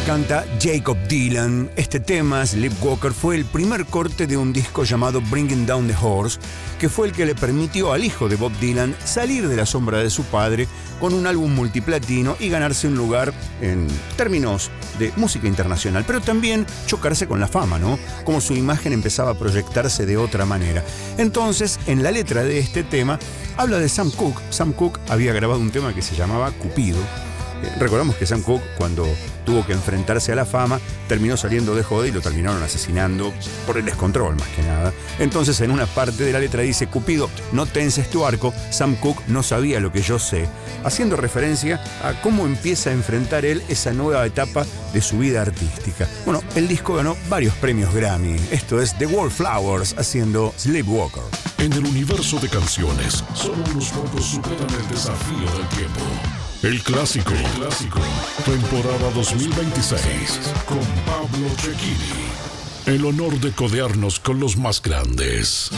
canta Jakob Dylan. Este tema, Sleepwalker, fue el primer corte de un disco llamado Bringing Down the Horse, que fue el que le permitió al hijo de Bob Dylan salir de la sombra de su padre con un álbum multiplatino y ganarse un lugar en términos de música internacional, pero también chocarse con la fama, ¿no? Como su imagen empezaba a proyectarse de otra manera. Entonces, en la letra de este tema, habla de Sam Cooke. Sam Cooke había grabado un tema que se llamaba Cupido. Recordamos que Sam Cooke, cuando tuvo que enfrentarse a la fama, terminó saliendo de joda y lo terminaron asesinando por el descontrol, más que nada. Entonces, en una parte de la letra dice: Cupido, no tenses tu arco, Sam Cooke no sabía lo que yo sé, haciendo referencia a cómo empieza a enfrentar él esa nueva etapa de su vida artística. Bueno, el disco ganó varios premios Grammy. Esto es The Wallflowers haciendo Sleepwalker. En el universo de canciones, solo unos pocos superan el desafío del tiempo. El clásico, temporada 2026, con Pablo Cecchini. El honor de codearnos con los más grandes.